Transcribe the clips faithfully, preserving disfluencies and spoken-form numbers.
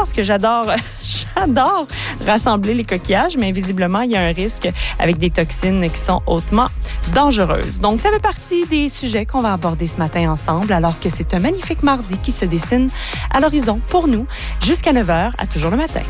parce que j'adore, j'adore rassembler les coquillages, mais visiblement, il y a un risque avec des toxines qui sont hautement dangereuses. Donc, ça fait partie des sujets qu'on va aborder ce matin ensemble, alors que c'est un magnifique mardi qui se dessine à l'horizon pour nous jusqu'à neuf heures, à Toujours le matin.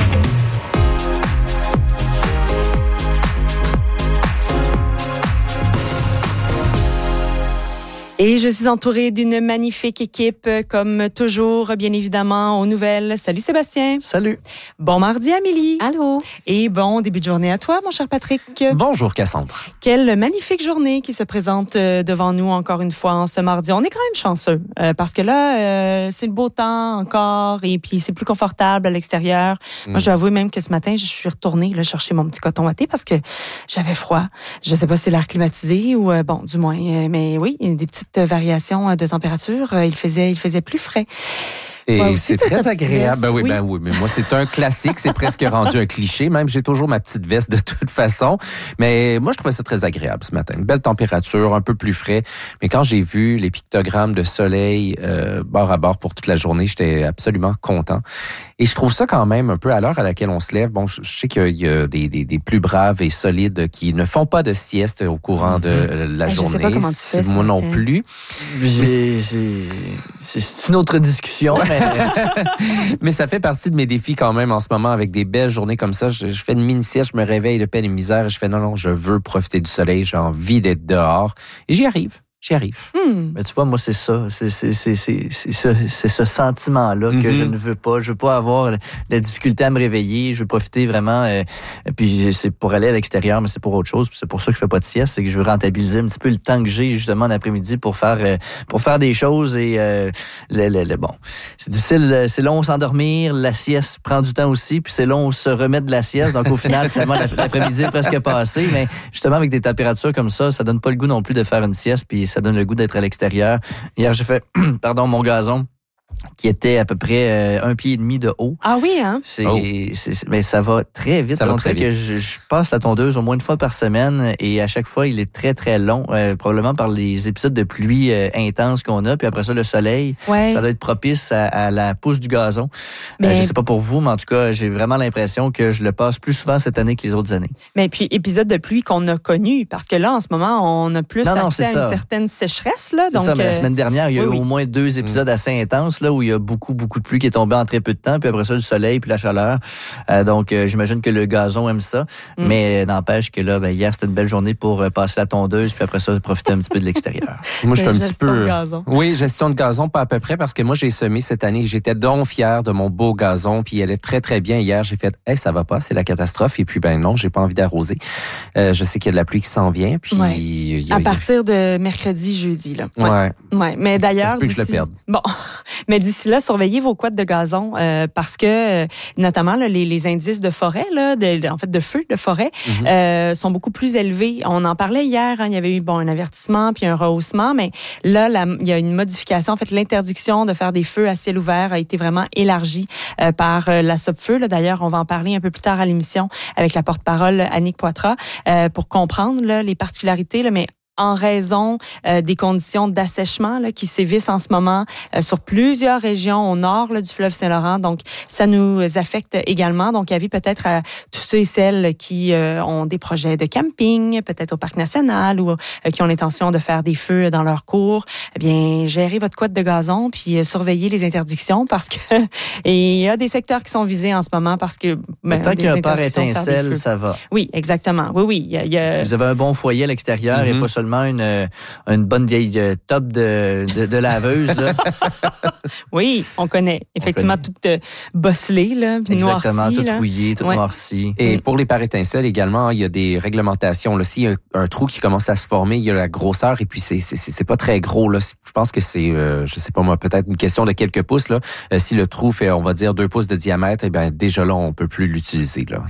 Et je suis entourée d'une magnifique équipe, comme toujours, bien évidemment, aux nouvelles. Salut Sébastien. Salut. Bon mardi, Amélie. Allô. Et bon début de journée à toi, mon cher Patrick. Bonjour, Cassandre. Quelle magnifique journée qui se présente devant nous encore une fois en ce mardi. On est quand même chanceux, euh, parce que là, euh, c'est le beau temps encore, et puis c'est plus confortable à l'extérieur. Mm. Moi, je dois avouer même que ce matin, je suis retournée là, chercher mon petit coton watté parce que j'avais froid. Je sais pas si c'est l'air climatisé ou, euh, bon, du moins, euh, mais oui, il y a des petites variations de température. Il faisait, il faisait plus frais. Et ouais, c'est très agréable. Ben oui, oui, ben oui. Mais moi, c'est un classique. C'est presque rendu un cliché. Même, j'ai toujours ma petite veste de toute façon. Mais moi, je trouvais ça très agréable ce matin. Une belle température, un peu plus frais. Mais quand j'ai vu les pictogrammes de soleil euh, bord à bord pour toute la journée, j'étais absolument content. Et je trouve ça quand même un peu à l'heure à laquelle on se lève. Bon, je sais qu'il y a des, des, des plus braves et solides qui ne font pas de sieste au courant mm-hmm. de la je journée. Je sais pas comment tu fais, moi non plus. J'ai, j'ai... C'est une autre discussion, mais... Mais ça fait partie de mes défis quand même en ce moment avec des belles journées comme ça. Je, je fais une mini-sieste, je me réveille de peine et misère et je fais non, non, je veux profiter du soleil, j'ai envie d'être dehors. Et j'y arrive. J'y arrive. Hmm. Mais tu vois, moi, c'est ça. C'est, c'est, c'est, c'est, c'est, ce, c'est ce sentiment-là mm-hmm. que je ne veux pas. Je veux pas avoir la difficulté à me réveiller. Je veux profiter vraiment. Euh, puis c'est pour aller à l'extérieur, mais c'est pour autre chose. Puis c'est pour ça que je fais pas de sieste. C'est que je veux rentabiliser un petit peu le temps que j'ai justement l'après-midi pour faire euh, pour faire des choses. Et euh, le, le, le, bon, c'est difficile. C'est long s'endormir. La sieste prend du temps aussi. Puis c'est long se remettre de la sieste. Donc au final, finalement, l'après-midi est presque passé. Mais justement, avec des températures comme ça, ça donne pas le goût non plus de faire une sieste. Puis ça donne le goût d'être à l'extérieur. Hier, j'ai fait, pardon, mon gazon qui était à peu près euh, un pied et demi de haut. Ah oui, hein? C'est, oh. c'est, mais ça va très vite. Ça va très vite. Que je, je passe la tondeuse au moins une fois par semaine et à chaque fois, il est très, très long, euh, probablement par les épisodes de pluie euh, intenses qu'on a. Puis après ça, le soleil, ouais. ça doit être propice à, à la pousse du gazon. Mais... Euh, je sais pas pour vous, mais en tout cas, j'ai vraiment l'impression que je le passe plus souvent cette année que les autres années. Mais puis, épisode de pluie qu'on a connu, parce que là, en ce moment, on a plus non, non, accès à ça. une certaine sécheresse. Là, c'est donc, ça, mais euh... la semaine dernière, il y a oui, eu oui. au moins deux épisodes mmh. assez intenses là, où il y a beaucoup, beaucoup de pluie qui est tombée en très peu de temps, puis après ça, le soleil, puis la chaleur. Euh, donc, euh, j'imagine que le gazon aime ça, mm. mais euh, n'empêche que là, ben, hier, c'était une belle journée pour euh, passer la tondeuse, puis après ça, profiter un petit peu de l'extérieur. Moi, je suis un petit peu... De gazon. Oui, gestion de gazon, pas à peu près, parce que moi, j'ai semé cette année. J'étais donc fier de mon beau gazon, puis il allait très, très bien. Hier, j'ai fait, hey, ça va pas, c'est la catastrophe. Et puis, ben non, j'ai pas envie d'arroser. Euh, je sais qu'il y a de la pluie qui s'en vient, puis... Ouais. Il y a, à partir de mercredi, jeudi, là. Ouais. Ouais. ouais. Mais d'ailleurs... Ça se peut que je le perde. Bon. Mais d'ici là, surveillez vos couettes de gazon, euh, parce que, euh, notamment, là, les, les indices de forêt, là, de, de, en fait, de feu de forêt, mm-hmm. euh, sont beaucoup plus élevés. On en parlait hier, hein, il y avait eu, bon, un avertissement puis un rehaussement, mais là, la, il y a une modification. En fait, l'interdiction de faire des feux à ciel ouvert a été vraiment élargie euh, par euh, la Sopfeu. Là. D'ailleurs, on va en parler un peu plus tard à l'émission avec la porte-parole Annick Poitras euh, pour comprendre là, les particularités, là, mais en raison euh, des conditions d'assèchement là, qui sévissent en ce moment euh, sur plusieurs régions au nord là, du fleuve Saint-Laurent. Donc, ça nous affecte également. Donc, avis peut-être à tous ceux et celles qui euh, ont des projets de camping, peut-être au parc national ou euh, qui ont l'intention de faire des feux dans leur cours. Eh bien, gérez votre couette de gazon puis euh, surveillez les interdictions parce que et il y a des secteurs qui sont visés en ce moment parce que... Ben, tant qu'il y a un pare étincelle, ça va. Oui, exactement. Oui, oui. Il y a, il y a... Si vous avez un bon foyer à l'extérieur mm-hmm. et pas seulement Une, une bonne vieille top de, de, de laveuse. Là. Oui, on connaît. Effectivement, on connaît. toute euh, bosselée, là, exactement, noircie. Toute là. rouillée, toute ouais. noircie. Et pour les pare étincelles également, il y a des réglementations. Là, s'il y a un, un trou qui commence à se former, il y a la grosseur et puis c'est, c'est, c'est pas très gros. Là. Je pense que c'est, euh, je sais pas moi, peut-être une question de quelques pouces. Là. Euh, si le trou fait, on va dire, deux pouces de diamètre, eh bien déjà là, on peut plus l'utiliser. Là. Il y a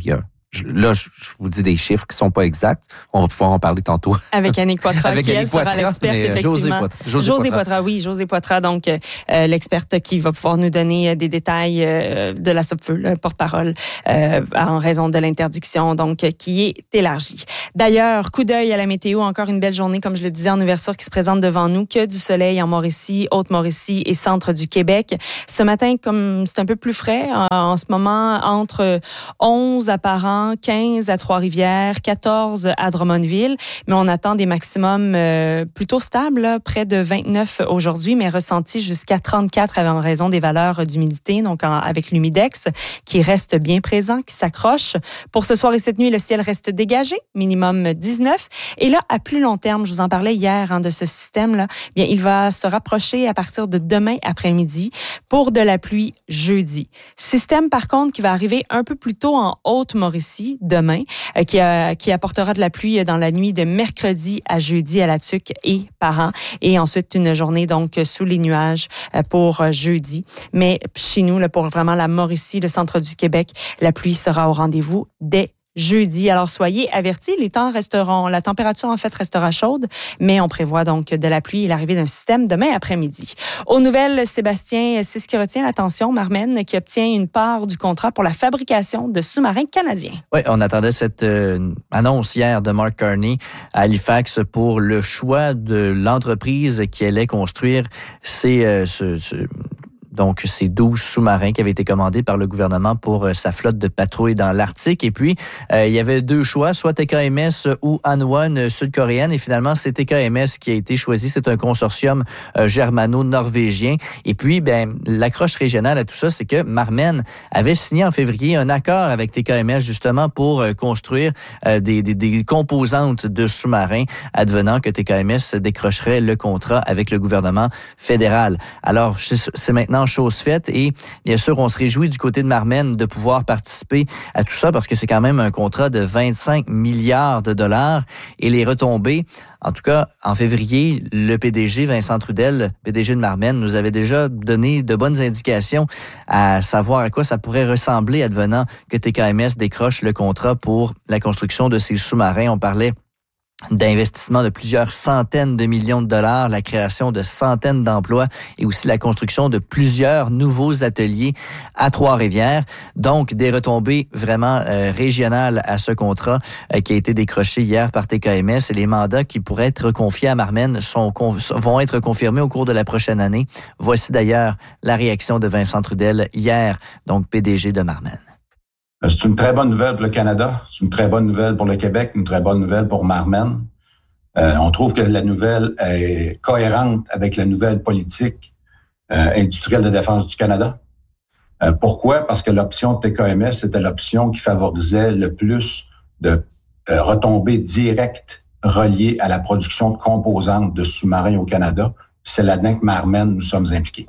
je, là, je, je vous dis des chiffres qui sont pas exacts. On va pouvoir en parler tantôt. Avec Annick Poitras, Avec qui Annick elle sera Poitras, l'experte, mais, euh, effectivement. Josée Poitras. Josée, Josée Poitras. Poitras, oui, Josée Poitras, donc euh, l'experte qui va pouvoir nous donner des détails euh, de la Sopfeu, le porte-parole, euh, en raison de l'interdiction, donc qui est élargie. D'ailleurs, coup d'œil à la météo, encore une belle journée, comme je le disais en ouverture, qui se présente devant nous, que du soleil en Mauricie, Haute-Mauricie et centre du Québec. Ce matin, comme c'est un peu plus frais, en, en ce moment, entre onze à Parent, quinze à Trois-Rivières, quatorze à Drummondville, mais on attend des maximums euh, plutôt stables, là, près de vingt-neuf aujourd'hui, mais ressentis jusqu'à trente-quatre en raison des valeurs d'humidité, donc en, avec l'humidex, qui reste bien présent, qui s'accroche. Pour ce soir et cette nuit, le ciel reste dégagé, minimum dix-neuf. Et là, à plus long terme, je vous en parlais hier hein, de ce système-là, bien, il va se rapprocher à partir de demain après-midi pour de la pluie jeudi. Système, par contre, qui va arriver un peu plus tôt en Haute-Mauricie, demain, euh, qui, a, qui apportera de la pluie dans la nuit de mercredi à jeudi à La Tuque et Parent. Et ensuite, une journée donc sous les nuages euh, pour euh, jeudi. Mais chez nous, là, pour vraiment la Mauricie, le centre du Québec, la pluie sera au rendez-vous dès jeudi. Alors, soyez avertis. Les temps resteront, la température, en fait, restera chaude, mais on prévoit donc de la pluie et l'arrivée d'un système demain après-midi. Aux nouvelles, Sébastien, c'est ce qui retient l'attention. Marmen, qui obtient une part du contrat pour la fabrication de sous-marins canadiens. Oui, on attendait cette euh, annonce hier de Mark Carney à Halifax pour le choix de l'entreprise qui allait construire ces, euh, ce, ce Donc, ces douze sous-marins qui avaient été commandés par le gouvernement pour euh, sa flotte de patrouille dans l'Arctique. Et puis, euh, il y avait deux choix, soit T K M S ou Hanwha sud-coréenne. Et finalement, c'est T K M S qui a été choisi. C'est un consortium euh, germano-norvégien. Et puis, ben, l'accroche régionale à tout ça, c'est que Marmen avait signé en février un accord avec T K M S justement pour euh, construire euh, des, des, des composantes de sous-marins, advenant que T K M S décrocherait le contrat avec le gouvernement fédéral. Alors, c'est maintenant chose faite et bien sûr, on se réjouit du côté de Marmen de pouvoir participer à tout ça parce que c'est quand même un contrat de vingt-cinq milliards de dollars et les retombées, en tout cas, en février, le P D G, Vincent Trudel, P D G de Marmen, nous avait déjà donné de bonnes indications à savoir à quoi ça pourrait ressembler advenant que T K M S décroche le contrat pour la construction de ces sous-marins. On parlait d'investissement de plusieurs centaines de millions de dollars, la création de centaines d'emplois et aussi la construction de plusieurs nouveaux ateliers à Trois-Rivières. Donc, des retombées vraiment euh, régionales à ce contrat euh, qui a été décroché hier par T K M S et les mandats qui pourraient être confiés à Marmen sont, vont être confirmés au cours de la prochaine année. Voici d'ailleurs la réaction de Vincent Trudel hier, donc P D G de Marmen. C'est une très bonne nouvelle pour le Canada, c'est une très bonne nouvelle pour le Québec, une très bonne nouvelle pour Marmen. Euh, on trouve que la nouvelle est cohérente avec la nouvelle politique euh, industrielle de défense du Canada. Euh, pourquoi? Parce que l'option de T K M S était l'option qui favorisait le plus de euh, retombées directes reliées à la production de composantes de sous-marins au Canada. C'est là-dedans que Marmen, nous sommes impliqués.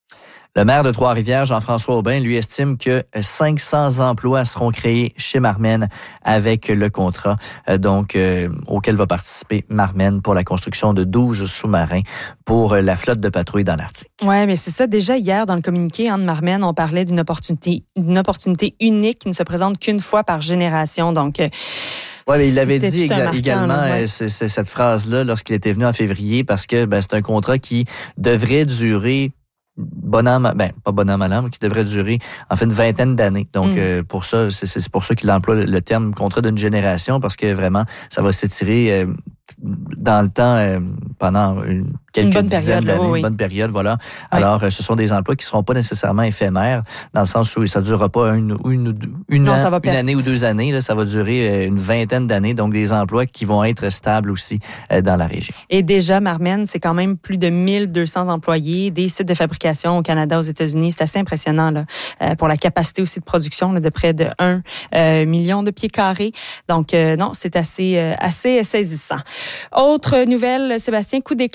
Le maire de Trois-Rivières, Jean-François Aubin, lui estime que cinq cents emplois seront créés chez Marmen avec le contrat euh, donc euh, auquel va participer Marmen pour la construction de douze sous-marins pour euh, la flotte de patrouille dans l'Arctique. Oui, mais c'est ça. Déjà hier, dans le communiqué hein, de Marmen, on parlait d'une opportunité, une opportunité unique qui ne se présente qu'une fois par génération. Donc, euh, Oui, mais il l'avait dit marquant, également, là, ouais. c'est, c'est cette phrase-là, lorsqu'il était venu en février, parce que ben, c'est un contrat qui devrait durer bon an, ben pas bon an, mal an, mais qui devrait durer en fait une vingtaine d'années. Donc mm. euh, pour ça, c'est, c'est pour ça qu'il emploie le, le terme contrat d'une génération, parce que vraiment, ça va s'étirer euh, dans le temps euh, pendant une, quelques une bonne dizaines période, d'années, oui, oui. une bonne période, voilà. Oui. Alors, euh, ce sont des emplois qui seront pas nécessairement éphémères, dans le sens où ça durera pas une, une, une, non, an, une année ou deux années, là, ça va durer une vingtaine d'années, donc des emplois qui vont être stables aussi euh, dans la région. Et déjà, Marmen, c'est quand même plus de mille deux cents employés, des sites de fabrication au Canada, aux États-Unis. C'est assez impressionnant là, euh, pour la capacité aussi de production là, de près de un euh, million de pieds carrés. Donc, euh, non, c'est assez, euh, assez saisissant. Autre nouvelle, Sébastien, coup d'éclat d'une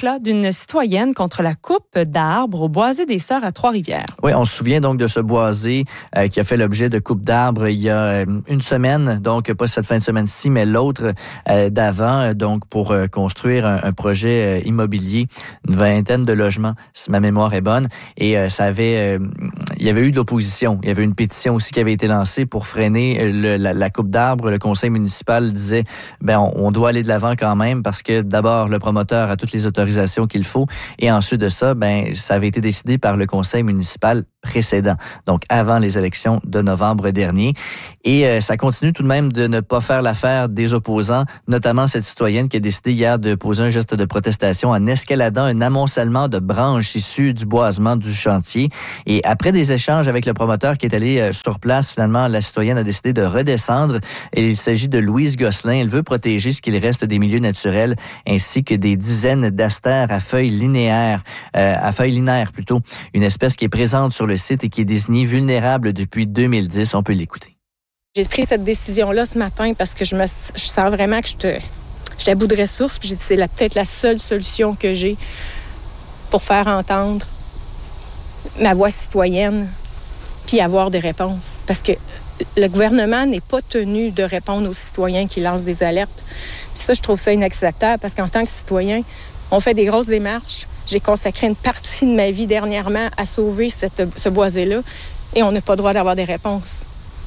une citoyenne contre la coupe d'arbres au boisé des Sœurs à Trois-Rivières. Oui, on se souvient donc de ce boisé euh, qui a fait l'objet de coupes d'arbres il y a euh, une semaine, donc pas cette fin de semaine-ci, mais l'autre euh, d'avant, donc pour euh, construire un, un projet euh, immobilier, une vingtaine de logements, si ma mémoire est bonne. Et euh, ça avait, euh, il y avait eu de l'opposition. Il y avait une pétition aussi qui avait été lancée pour freiner le, la, la coupe d'arbres. Le conseil municipal disait, ben on, on doit aller de l'avant quand même parce que d'abord le promoteur a toutes les autorisations qu'il faut et ensuite de ça, ben ça avait été décidé par le conseil municipal précédent, donc avant les élections de novembre dernier. Et euh, ça continue tout de même de ne pas faire l'affaire des opposants, notamment cette citoyenne qui a décidé hier de poser un geste de protestation en escaladant un amoncellement de branches issues du boisement du chantier. Et après des échanges avec le promoteur qui est allé euh, sur place, finalement, la citoyenne a décidé de redescendre. Et il s'agit de Louise Gosselin. Elle veut protéger ce qu'il reste des milieux naturels ainsi que des dizaines d'astères à feuilles linéaires, euh, à feuilles linéaires plutôt, une espèce qui est présente sur le site et qui est désignée vulnérable depuis deux mille dix. On peut l'écouter. J'ai pris cette décision-là ce matin parce que je me je sens vraiment que j'étais à bout de ressources. Puis j'ai dit c'est la, peut-être la seule solution que j'ai pour faire entendre ma voix citoyenne puis avoir des réponses. Parce que le gouvernement n'est pas tenu de répondre aux citoyens qui lancent des alertes. Puis ça, je trouve ça inacceptable parce qu'en tant que citoyen, on fait des grosses démarches. J'ai consacré une partie de ma vie dernièrement à sauver cette, ce boisé-là et on n'a pas le droit d'avoir des réponses.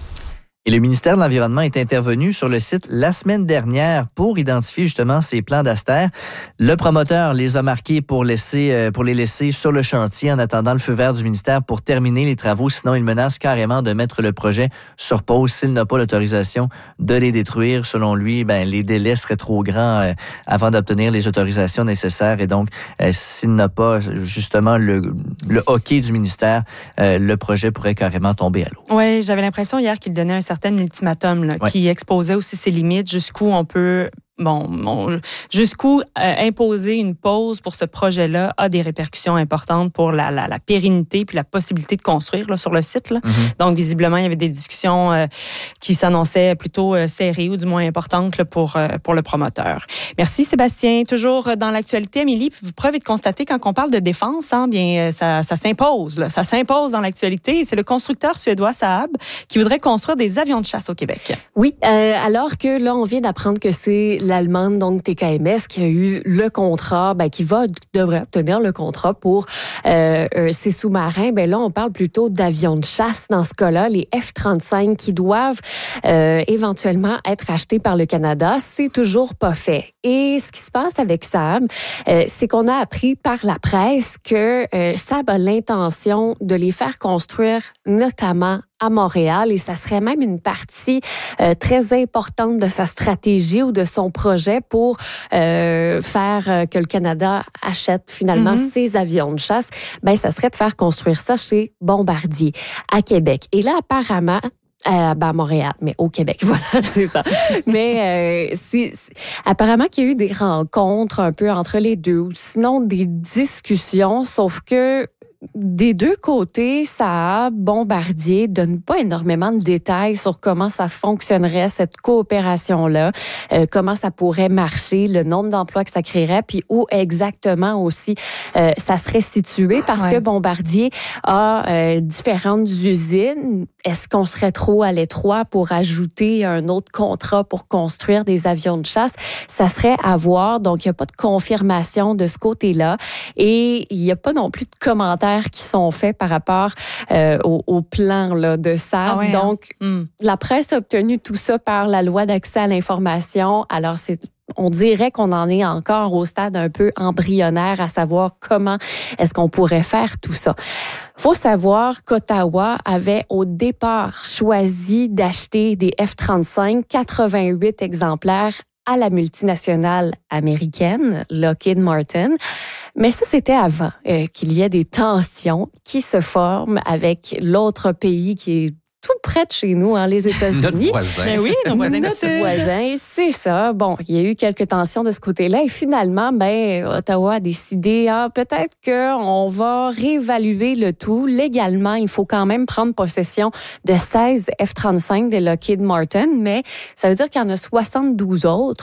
Et le ministère de l'Environnement est intervenu sur le site la semaine dernière pour identifier justement ces plans d'astères. Le promoteur les a marqués pour laisser, pour les laisser sur le chantier en attendant le feu vert du ministère pour terminer les travaux. Sinon, il menace carrément de mettre le projet sur pause s'il n'a pas l'autorisation de les détruire. Selon lui, ben, les délais seraient trop grands euh, avant d'obtenir les autorisations nécessaires. Et donc, euh, s'il n'a pas justement le, le hockey du ministère, euh, le projet pourrait carrément tomber à l'eau. Oui, j'avais l'impression hier qu'il donnait un certain ultimatum là, ouais. qui exposait aussi ses limites, jusqu'où on peut, bon, bon jusqu'où euh, imposer une pause pour ce projet-là a des répercussions importantes pour la, la, la pérennité puis la possibilité de construire là, sur le site. Là. Mm-hmm. Donc, visiblement, il y avait des discussions euh, qui s'annonçaient plutôt euh, serrées ou du moins importantes là, pour, euh, pour le promoteur. Merci Sébastien. Toujours dans l'actualité, Amélie, preuve est de constater quand on parle de défense, hein, bien ça, ça s'impose. Là, ça s'impose dans l'actualité. C'est le constructeur suédois Saab qui voudrait construire des avions de chasse au Québec. Oui, euh, alors que là, on vient d'apprendre que c'est l'Allemande, donc T K M S, qui a eu le contrat, ben, qui va, devrait obtenir le contrat pour euh, ces sous-marins. Ben là, on parle plutôt d'avions de chasse dans ce cas-là, les F trente-cinq qui doivent euh, éventuellement être achetés par le Canada. C'est toujours pas fait. Et ce qui se passe avec Saab, euh, c'est qu'on a appris par la presse que euh, Saab a l'intention de les faire construire notamment à Montréal et ça serait même une partie euh, très importante de sa stratégie ou de son projet pour euh, faire euh, que le Canada achète finalement mm-hmm. ses avions de chasse. Ben, ça serait de faire construire ça chez Bombardier à Québec. Et là, apparemment, Euh, ben à Montréal, mais au Québec, voilà, c'est ça. Mais euh, c'est, c'est, apparemment qu'il y a eu des rencontres un peu entre les deux, ou sinon des discussions, sauf que des deux côtés, Saab, Bombardier donne pas énormément de détails sur comment ça fonctionnerait, cette coopération-là, euh, comment ça pourrait marcher, le nombre d'emplois que ça créerait, puis où exactement aussi euh, ça serait situé, parce ouais. que Bombardier a euh, différentes usines. Est-ce qu'on serait trop à l'étroit pour ajouter un autre contrat pour construire des avions de chasse? Ça serait à voir, donc il n'y a pas de confirmation de ce côté-là, et il n'y a pas non plus de commentaires qui sont faits par rapport euh, au, au plan là, de Saab. Ah ouais, donc, hein? mm. la presse a obtenu tout ça par la loi d'accès à l'information. Alors, c'est on dirait qu'on en est encore au stade un peu embryonnaire à savoir comment est-ce qu'on pourrait faire tout ça. Faut savoir qu'Ottawa avait au départ choisi d'acheter des F trente-cinq, quatre-vingt-huit exemplaires à la multinationale américaine Lockheed Martin. Mais ça, c'était avant euh, qu'il y ait des tensions qui se forment avec l'autre pays qui est tout près de chez nous, hein, les États-Unis. Notre voisin. Ben oui, notre voisin. Notre voisin, c'est ça. Bon, il y a eu quelques tensions de ce côté-là et finalement, ben, Ottawa a décidé, ah, peut-être qu'on va réévaluer le tout. Légalement, il faut quand même prendre possession de seize F trente-cinq de Lockheed Martin, mais ça veut dire qu'il y en a soixante-douze autres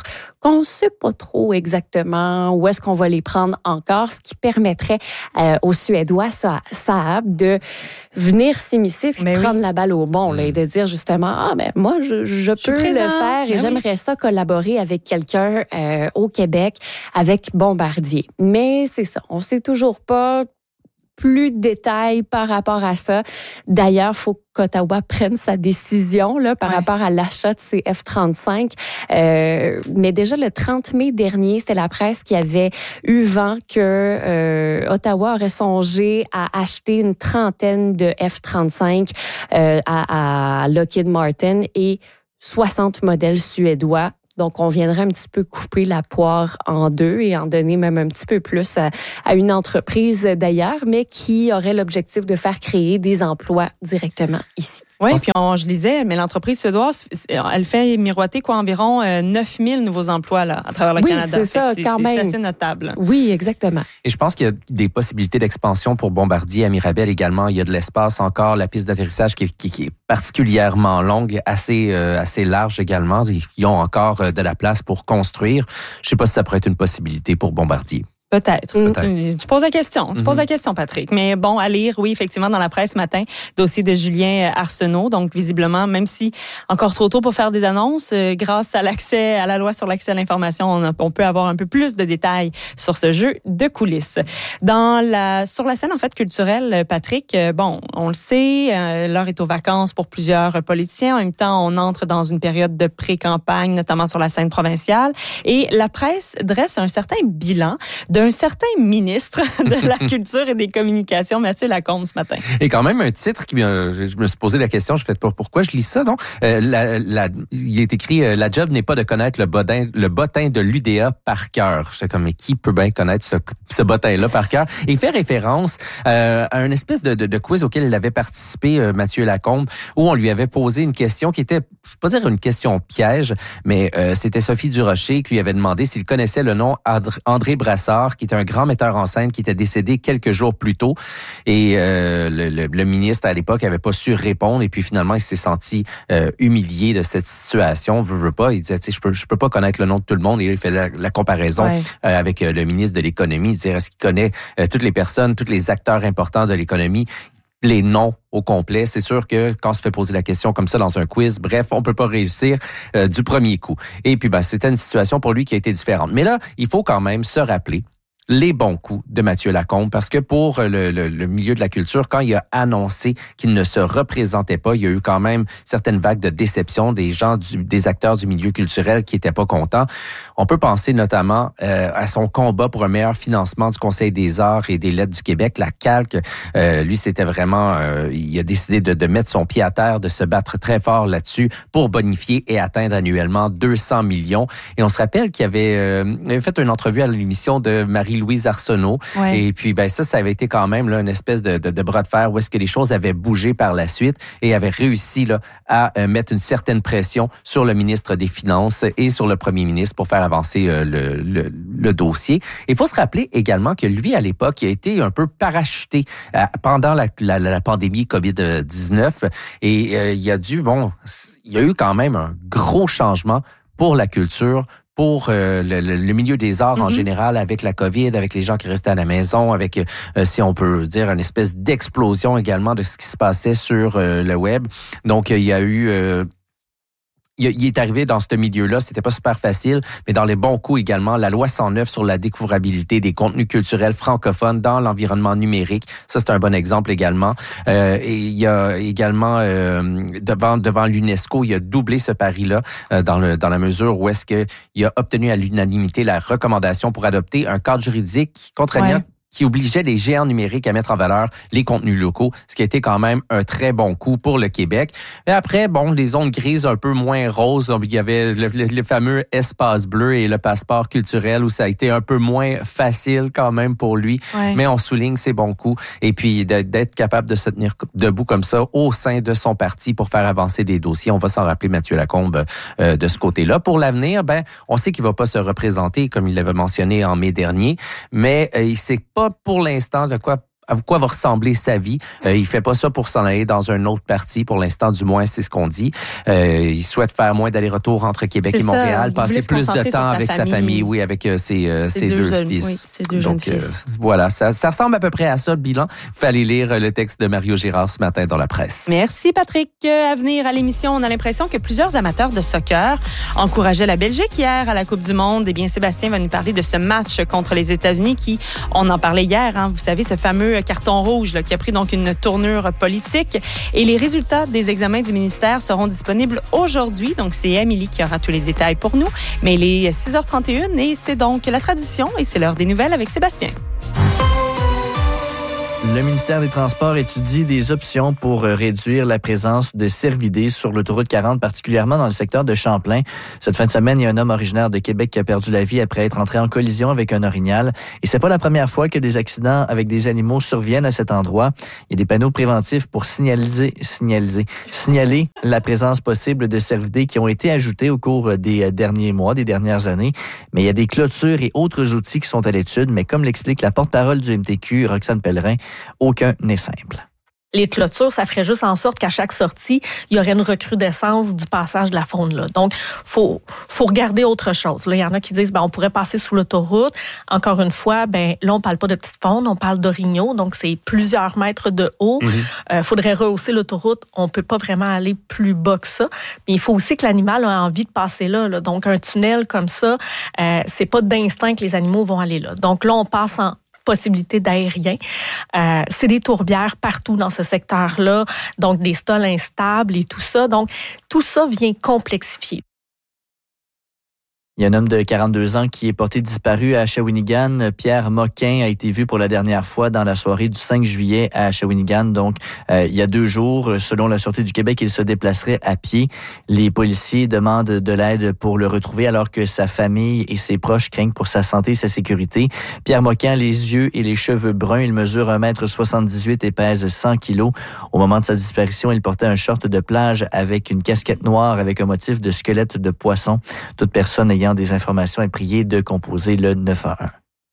qu'on ne sait pas trop exactement où est-ce qu'on va les prendre encore, ce qui permettrait euh, aux Suédois, Saab, de venir s'immiscer et de prendre oui. la balle au bon, là, et de dire justement, ah ben moi, je, je peux le faire et ben j'aimerais oui. ça collaborer avec quelqu'un euh, au Québec, avec Bombardier. Mais c'est ça, on ne sait toujours pas plus de détails par rapport à ça. D'ailleurs, il faut qu'Ottawa prenne sa décision là, par ouais. rapport à l'achat de ces F trente-cinq. Euh, mais déjà, le trente mai dernier, c'était la presse qui avait eu vent que euh, Ottawa aurait songé à acheter une trentaine de F trente-cinq euh, à, à Lockheed Martin et soixante modèles suédois. Donc, on viendrait un petit peu couper la poire en deux et en donner même un petit peu plus à, à une entreprise d'ailleurs, mais qui aurait l'objectif de faire créer des emplois directement ici. Oui, puis on, je lisais, mais l'entreprise suédoise, elle fait miroiter quoi, environ euh, neuf mille nouveaux emplois là, à travers le oui, Canada. Oui, c'est ça, c'est, quand c'est même. C'est assez notable. Oui, exactement. Et je pense qu'il y a des possibilités d'expansion pour Bombardier à Mirabel également. Il y a de l'espace encore, la piste d'atterrissage qui, qui, qui est particulièrement longue, assez, euh, assez large également. Ils ont encore de la place pour construire. Je ne sais pas si ça pourrait être une possibilité pour Bombardier. Peut-être. Peut-être. Tu, tu poses la question. Tu mm-hmm. poses la question, Patrick. Mais bon, à lire, oui, effectivement, dans la presse ce matin, dossier de Julien Arsenault. Donc, visiblement, même si encore trop tôt pour faire des annonces, euh, grâce à l'accès, à la loi sur l'accès à l'information, on, a, on peut avoir un peu plus de détails sur ce jeu de coulisses. Dans la, sur la scène, en fait, culturelle, Patrick, euh, bon, on le sait, euh, l'heure est aux vacances pour plusieurs politiciens. En même temps, on entre dans une période de pré-campagne, notamment sur la scène provinciale. Et la presse dresse un certain bilan de un certain ministre de la Culture et des Communications, Mathieu Lacombe, ce matin. Et quand même un titre qui, euh, je me suis posé la question, je fais pourquoi je lis ça, non? Euh, la, la, il est écrit euh, « La job n'est pas de connaître le bottin, le bottin de l'U D A par cœur ». Je sais comme, mais qui peut bien connaître ce, ce bottin-là par cœur? Et il fait référence euh, à une espèce de, de, de quiz auquel il avait participé, euh, Mathieu Lacombe, où on lui avait posé une question qui était, je ne vais pas dire une question piège, mais euh, c'était Sophie Durocher qui lui avait demandé s'il connaissait le nom André Brassard, qui était un grand metteur en scène qui était décédé quelques jours plus tôt. Et euh, le, le, le ministre, à l'époque, n'avait pas su répondre. Et puis, finalement, il s'est senti euh, humilié de cette situation. Veut, veut pas. Il disait, tu sais, je peux, je peux pas connaître le nom de tout le monde. Et là, il fait la, la comparaison ouais. euh, avec euh, le ministre de l'Économie. Il disait, est-ce qu'il connaît euh, toutes les personnes, tous les acteurs importants de l'économie? Les noms au complet. C'est sûr que quand on se fait poser la question comme ça dans un quiz, bref, on peut pas réussir euh, du premier coup. Et puis, ben, c'était une situation pour lui qui a été différente. Mais là, il faut quand même se rappeler les bons coups de Mathieu Lacombe, parce que pour le, le, le milieu de la culture, quand il a annoncé qu'il ne se représentait pas, il y a eu quand même certaines vagues de déception des gens, du, des acteurs du milieu culturel qui étaient pas contents. On peut penser notamment euh, à son combat pour un meilleur financement du Conseil des arts et des lettres du Québec, la Calque. Euh, lui, c'était vraiment, euh, il a décidé de, de mettre son pied à terre, de se battre très fort là-dessus pour bonifier et atteindre annuellement deux cents millions. Et on se rappelle qu'il avait, euh, avait fait une entrevue à l'émission de Marie Louise Arsenault. Ouais. Et puis, ben ça, ça avait été quand même là, une espèce de, de, de bras de fer où est-ce que les choses avaient bougé par la suite et avaient réussi là, à euh, mettre une certaine pression sur le ministre des Finances et sur le premier ministre pour faire avancer euh, le, le, le dossier. Il faut se rappeler également que lui, à l'époque, il a été un peu parachuté euh, pendant la, la, la pandémie covid dix-neuf et euh, il a dû, bon, il y a eu quand même un gros changement pour la culture, pour euh, le, le milieu des arts mm-hmm. en général, avec la COVID, avec les gens qui restaient à la maison, avec, euh, si on peut dire, une espèce d'explosion également de ce qui se passait sur euh, le web. Donc, il y a eu... Euh, Il est arrivé dans ce milieu-là, c'était pas super facile, mais dans les bons coups également, la loi cent neuf sur la découvrabilité des contenus culturels francophones dans l'environnement numérique, ça c'est un bon exemple également. Euh, et il y a également euh, devant devant l'UNESCO, il a doublé ce pari-là euh, dans le dans la mesure où est-ce que il a obtenu à l'unanimité la recommandation pour adopter un cadre juridique contraignant. Ouais. Qui obligeait les géants numériques à mettre en valeur les contenus locaux, ce qui a été quand même un très bon coup pour le Québec. Et après, bon, les zones grises un peu moins roses, il y avait le, le, le fameux espace bleu et le passeport culturel où ça a été un peu moins facile quand même pour lui, ouais. mais on souligne ses bons coups et puis d'être capable de se tenir debout comme ça au sein de son parti pour faire avancer des dossiers. On va s'en rappeler Mathieu Lacombe euh, de ce côté-là. Pour l'avenir, ben, on sait qu'il va pas se représenter comme il l'avait mentionné en mai dernier, mais euh, il s'est pas pour l'instant de quoi à quoi va ressembler sa vie. Euh, il fait pas ça pour s'en aller dans un autre parti, pour l'instant, du moins, c'est ce qu'on dit. Euh, il souhaite faire moins d'allers-retours entre Québec c'est et Montréal, ça. passer plus de temps avec sa famille. sa famille, oui, avec euh, ses, euh, ses, ses deux, deux jeunes, fils. Oui, ses deux Donc, jeunes fils. Euh, voilà, ça, ça ressemble à peu près à ça, le bilan. Il faut aller lire le texte de Mario Girard ce matin dans la presse. Merci, Patrick. À venir à l'émission, on a l'impression que plusieurs amateurs de soccer encourageaient la Belgique hier à la Coupe du Monde. Eh bien, Sébastien va nous parler de ce match contre les États-Unis qui, on en parlait hier, hein, vous savez, ce fameux carton rouge là, qui a pris donc une tournure politique. Et les résultats des examens du ministère seront disponibles aujourd'hui. Donc, c'est Émilie qui aura tous les détails pour nous. Mais il est six heures trente et une et c'est donc la tradition et c'est l'heure des nouvelles avec Sébastien. Le ministère des Transports étudie des options pour réduire la présence de cervidés sur l'autoroute quarante, particulièrement dans le secteur de Champlain. Cette fin de semaine, il y a un homme originaire de Québec qui a perdu la vie après être entré en collision avec un orignal. Et c'est pas la première fois que des accidents avec des animaux surviennent à cet endroit. Il y a des panneaux préventifs pour signaliser, signaliser, signaler la présence possible de cervidés qui ont été ajoutés au cours des derniers mois, des dernières années. Mais il y a des clôtures et autres outils qui sont à l'étude. Mais comme l'explique la porte-parole du M T Q, Roxane Pellerin, aucun n'est simple. Les clôtures, ça ferait juste en sorte qu'à chaque sortie, il y aurait une recrudescence du passage de la faune là. Donc, faut faut regarder autre chose. Là, il y en a qui disent ben on pourrait passer sous l'autoroute. Encore une fois, ben là on parle pas de petite faune, on parle d'orignaux, donc c'est plusieurs mètres de haut. Il mm-hmm. euh, faudrait rehausser l'autoroute. On peut pas vraiment aller plus bas que ça. Mais il faut aussi que l'animal a envie de passer là. là. Donc un tunnel comme ça, euh, c'est pas d'instinct que les animaux vont aller là. Donc là on passe en possibilité d'aérien. Euh, c'est des tourbières partout dans ce secteur-là, donc des stols instables et tout ça. Donc, tout ça vient complexifier. Il y a un homme de quarante-deux ans qui est porté disparu à Shawinigan. Pierre Moquin a été vu pour la dernière fois dans la soirée du cinq juillet à Shawinigan. Donc, euh, il y a deux jours, selon la Sûreté du Québec, il se déplacerait à pied. Les policiers demandent de l'aide pour le retrouver alors que sa famille et ses proches craignent pour sa santé et sa sécurité. Pierre Moquin, les yeux et les cheveux bruns. Il mesure un mètre soixante-dix-huit et pèse cent kilos. Au moment de sa disparition, il portait un short de plage avec une casquette noire avec un motif de squelette de poisson. Toute personne ayant des informations est priée de composer le neuf un un.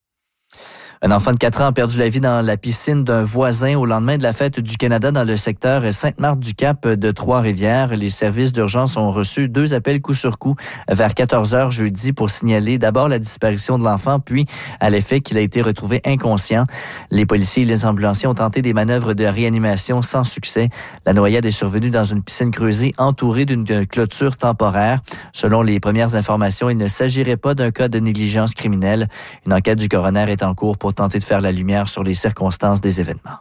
Un enfant de quatre ans a perdu la vie dans la piscine d'un voisin au lendemain de la fête du Canada dans le secteur Sainte-Marthe-du-Cap de Trois-Rivières. Les services d'urgence ont reçu deux appels coup sur coup vers quatorze heures jeudi pour signaler d'abord la disparition de l'enfant, puis à l'effet qu'il a été retrouvé inconscient. Les policiers et les ambulanciers ont tenté des manœuvres de réanimation sans succès. La noyade est survenue dans une piscine creusée entourée d'une clôture temporaire. Selon les premières informations, il ne s'agirait pas d'un cas de négligence criminelle. Une enquête du coroner est en cours pour tenter de faire la lumière sur les circonstances des événements.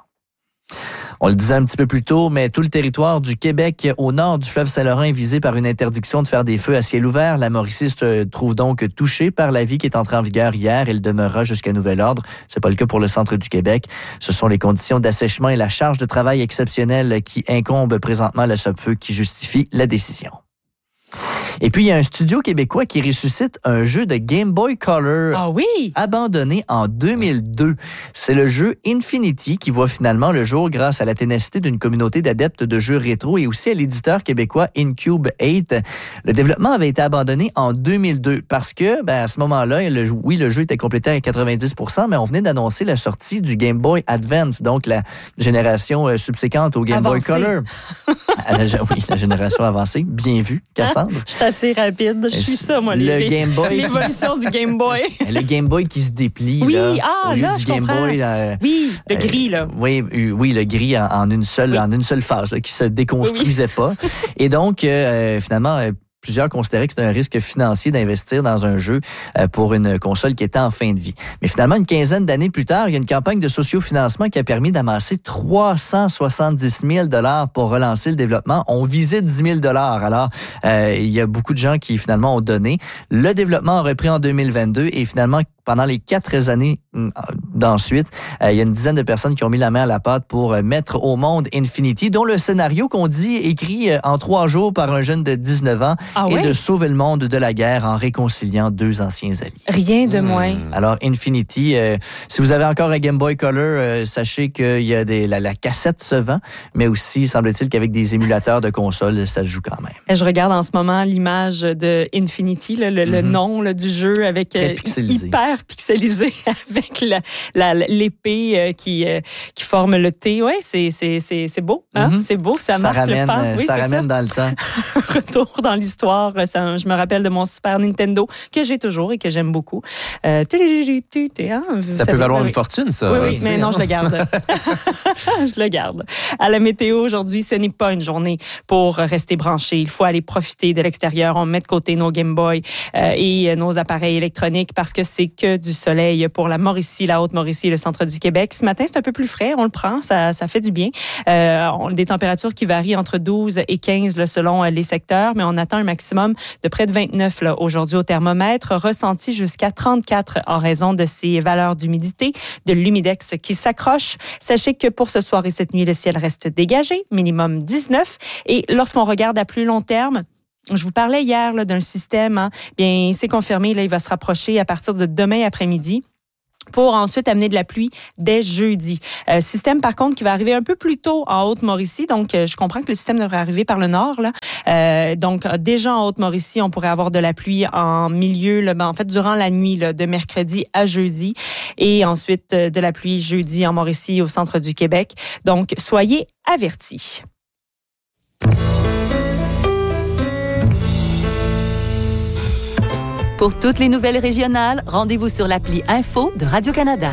On le disait un petit peu plus tôt, mais tout le territoire du Québec au nord du fleuve Saint-Laurent est visé par une interdiction de faire des feux à ciel ouvert. La Mauricie se trouve donc touchée par l'avis qui est entré en vigueur hier. Elle demeurera jusqu'à nouvel ordre. C'est pas le cas pour le centre du Québec. Ce sont les conditions d'assèchement et la charge de travail exceptionnelle qui incombent présentement à la Sopfeu qui justifient la décision. Et puis, il y a un studio québécois qui ressuscite un jeu de Game Boy Color ah oui? abandonné en deux mille deux. C'est le jeu Infinity qui voit finalement le jour grâce à la ténacité d'une communauté d'adeptes de jeux rétro et aussi à l'éditeur québécois Incube huit. Le développement avait été abandonné en deux mille deux parce que, ben, à ce moment-là, le, oui, le jeu était complété à quatre-vingt-dix pour cent, mais on venait d'annoncer la sortie du Game Boy Advance, donc la génération euh, subséquente au Game avancée. Boy Color. la, oui, la génération avancée. Bien vu, Cassandre. Je suis assez rapide. Je suis ça, moi. Le les, Game Boy. L'évolution du Game Boy. Le Game Boy qui se déplie. Oui, là, ah, au lieu là, du je Game comprends. Boy, là, oui, le euh, gris, là. Oui, oui, le gris en, en une seule, oui. en une seule phase, là, qui se déconstruisait oui, oui. pas. Et donc, euh, finalement, euh, plusieurs considéraient que c'était un risque financier d'investir dans un jeu euh, pour une console qui était en fin de vie. Mais finalement, une quinzaine d'années plus tard, il y a une campagne de sociofinancement qui a permis d'amasser trois cent soixante-dix mille dollars pour relancer le développement. On visait dix mille dollars. Alors, euh, il y a beaucoup de gens qui finalement ont donné. Le développement a repris en deux mille vingt-deux et finalement, pendant les quatre années d'ensuite, euh, il y a une dizaine de personnes qui ont mis la main à la pâte pour euh, mettre au monde Infinity, dont le scénario qu'on dit écrit euh, en trois jours par un jeune de dix-neuf ans ah et oui? de sauver le monde de la guerre en réconciliant deux anciens alliés. Rien de moins. Mmh. Alors, Infinity, euh, si vous avez encore un Game Boy Color, euh, sachez qu'il y a des, la, la cassette se vend, mais aussi, semble-t-il qu'avec des émulateurs de consoles, ça se joue quand même. Et je regarde en ce moment l'image de Infinity, là, le, mmh. le nom là, du jeu avec Très pixelisé. hyper pixelisé avec la, la, l'épée euh, qui, euh, qui forme le T. Oui, c'est, c'est, c'est, c'est beau. Hein? Mm-hmm. C'est beau, ça, ça marque ramène, le pas. Oui, ça ramène ça. Dans le temps. Retour dans l'histoire. Ça, je me rappelle de mon Super Nintendo que j'ai toujours et que j'aime beaucoup. Euh, hein? Ça peut valoir une fortune, ça. Oui, oui, mais non, je le garde. Je le garde. À la météo aujourd'hui, ce n'est pas une journée pour rester branché. Il faut aller profiter de l'extérieur. On met de côté nos Game Boy euh, et nos appareils électroniques parce que c'est que du soleil pour la Mauricie, la Haute-Mauricie et le centre du Québec. Ce matin, c'est un peu plus frais. On le prend. Ça, ça fait du bien. Euh, on, des températures qui varient entre douze et quinze là, selon les secteurs, mais on attend un maximum de près de vingt-neuf là, aujourd'hui au thermomètre, ressenti jusqu'à trente-quatre en raison de ces valeurs d'humidité, de l'humidex qui s'accroche. Sachez que pour ce soir et cette nuit, le ciel reste dégagé, minimum dix-neuf. Et lorsqu'on regarde à plus long terme, je vous parlais hier là, d'un système, hein, bien c'est confirmé, là, il va se rapprocher à partir de demain après-midi pour ensuite amener de la pluie dès jeudi. Euh, système, par contre, qui va arriver un peu plus tôt en Haute-Mauricie. Donc, euh, je comprends que le système devrait arriver par le nord. Là. Euh, donc, déjà en Haute-Mauricie, on pourrait avoir de la pluie en milieu, là, ben, en fait, durant la nuit, là, de mercredi à jeudi. Et ensuite, euh, de la pluie jeudi en Mauricie, au centre du Québec. Donc, soyez avertis. Pour toutes les nouvelles régionales, rendez-vous sur l'appli Info de Radio-Canada.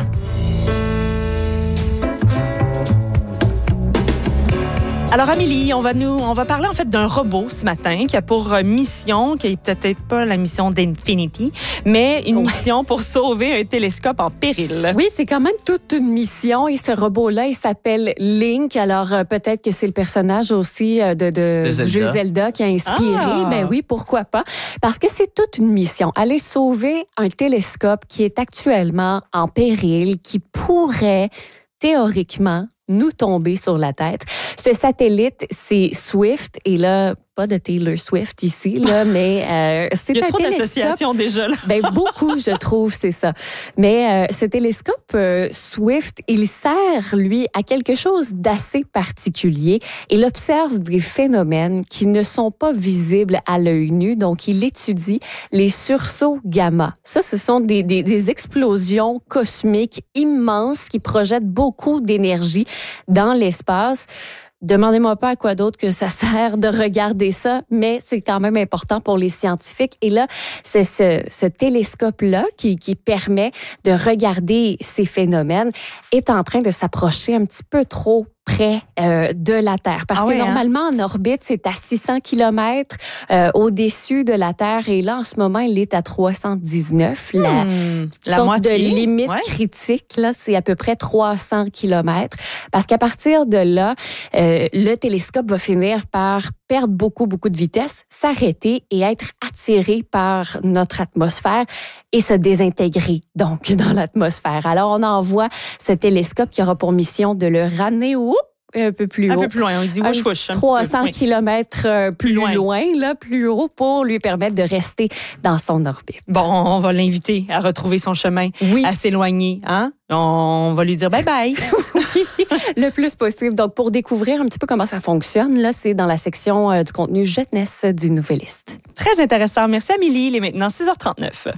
Alors Amélie, on va nous, on va parler en fait d'un robot ce matin qui a pour mission, qui est peut-être pas la mission d'Infinity, mais une ouais. mission pour sauver un télescope en péril. Oui, c'est quand même toute une mission et ce robot-là, il s'appelle Link. Alors euh, peut-être que c'est le personnage aussi euh, de, de, de du jeu Zelda qui a inspiré. Ah. Ben oui, pourquoi pas? Parce que c'est toute une mission. Aller sauver un télescope qui est actuellement en péril, qui pourrait théoriquement nous tomber sur la tête. Ce satellite, c'est Swift, et là, pas de Taylor Swift ici, là, mais euh, c'est un télescope. Il y a trop d'associations déjà, là. Ben, beaucoup, je trouve, c'est ça. Mais euh, ce télescope euh, Swift, il sert, lui, à quelque chose d'assez particulier. Il observe des phénomènes qui ne sont pas visibles à l'œil nu, donc il étudie les sursauts gamma. Ça, ce sont des, des, des explosions cosmiques immenses qui projettent beaucoup d'énergie dans l'espace. Demandez-moi pas à quoi d'autre que ça sert de regarder ça, mais c'est quand même important pour les scientifiques. Et là, c'est ce, ce télescope-là qui, qui permet de regarder ces phénomènes est en train de s'approcher un petit peu trop près euh, de la Terre. Parce ah que oui, normalement, hein? en orbite, c'est à six cents kilomètres euh, au-dessus de la Terre. Et là, en ce moment, il est à trois cent dix-neuf. Hmm, la la sorte moitié. de limite ouais. critique, là, c'est à peu près trois cents kilomètres. Parce qu'à partir de là, euh, le télescope va finir par perdre beaucoup, beaucoup de vitesse, s'arrêter et être attiré par notre atmosphère et se désintégrer, donc, dans l'atmosphère. Alors, on envoie ce télescope qui aura pour mission de le ramener où? Un peu plus haut. Un peu plus loin, on dit wouch, wouch, trois cents kilomètres oui. plus loin. loin, là, plus haut, pour lui permettre de rester dans son orbite. Bon, on va l'inviter à retrouver son chemin, oui. à s'éloigner, hein? On va lui dire bye-bye. Oui, le plus possible. Donc, pour découvrir un petit peu comment ça fonctionne, là, c'est dans la section euh, du contenu jeunesse du Nouvelliste. Très intéressant. Merci, Amélie. Il est maintenant six heures trente-neuf.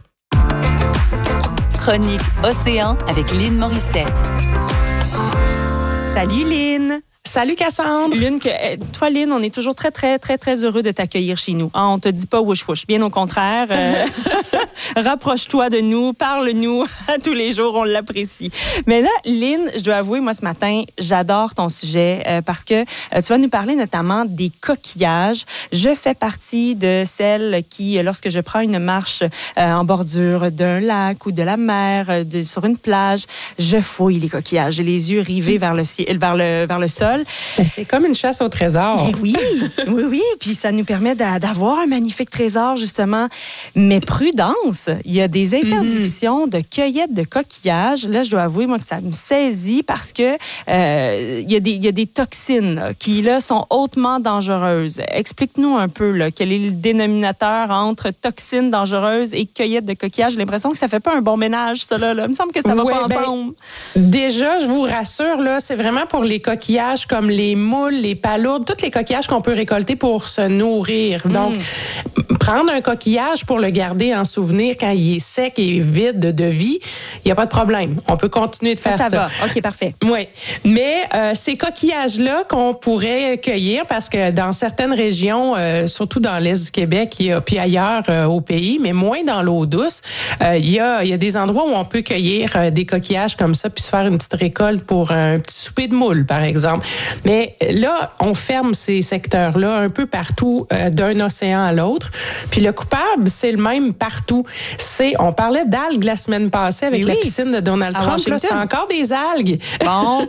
Chronique Océan avec Lynn Morissette. Salut Lynn. Salut Cassandre. Lynn, que, toi Lynn, on est toujours très, très, très, très heureux de t'accueillir chez nous. Hein, on te dit pas wouch wouch, bien au contraire. Euh, rapproche-toi de nous, parle-nous à tous les jours, on l'apprécie. Mais là, Lynn, je dois avouer, moi ce matin, j'adore ton sujet euh, parce que euh, tu vas nous parler notamment des coquillages. Je fais partie de celles qui, lorsque je prends une marche euh, en bordure d'un lac ou de la mer, euh, de, sur une plage, je fouille les coquillages. J'ai les yeux rivés vers le ciel, vers le, vers le sol. C'est comme une chasse au trésor. Mais oui, oui, oui. Puis ça nous permet d'avoir un magnifique trésor, justement. Mais prudence, il y a des interdictions mm-hmm. de cueillette de coquillages. Là, je dois avouer, moi, que ça me saisit parce que euh, il y a des, il y a des toxines là, qui, là, sont hautement dangereuses. Explique-nous un peu, là, quel est le dénominateur entre toxines dangereuses et cueillette de coquillages. J'ai l'impression que ça fait pas un bon ménage, ça, là. là. Il me semble que ça va ouais, pas ben, ensemble. Déjà, je vous rassure, là, c'est vraiment pour les coquillages comme les moules, les palourdes, tous les coquillages qu'on peut récolter pour se nourrir. Donc, mm. prendre un coquillage pour le garder en souvenir, fournir quand il est sec et vide de vie, il n'y a pas de problème. On peut continuer de faire ça. Ça, ça va. OK, parfait. Oui. Mais euh, ces coquillages-là qu'on pourrait cueillir, parce que dans certaines régions, euh, surtout dans l'Est du Québec, il y a, puis ailleurs euh, au pays, mais moins dans l'eau douce, euh, il, y a, il y a des endroits où on peut cueillir euh, des coquillages comme ça, puis se faire une petite récolte pour un petit souper de moules, par exemple. Mais là, on ferme ces secteurs-là un peu partout, euh, d'un océan à l'autre. Puis le coupable, c'est le même partout. C'est, on parlait d'algues la semaine passée avec oui. la piscine de Donald à Trump. Washington. Là, c'est encore des algues. Bon.